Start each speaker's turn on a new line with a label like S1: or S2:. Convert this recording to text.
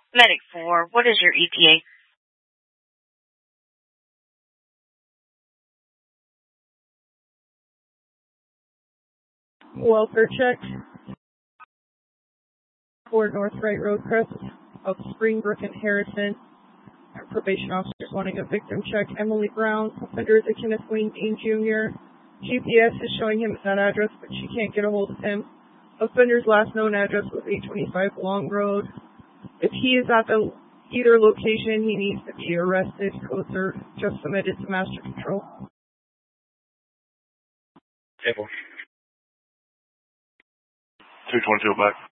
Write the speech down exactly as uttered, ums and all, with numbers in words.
S1: Medic four, what is your E T
S2: A? Welfare check. Ford North Right Road crest of Springbrook and Harrison. Our probation officers wanting a victim check. Emily Brown, offender is a Kenneth Wayne Dean Junior G P S is showing him that address, but she can't get a hold of him. Offender's last known address was eight twenty-five Long Road. If he is at the either location, he needs to be arrested. Codes are just submitted to Master Control.
S3: Table. two twenty-two back.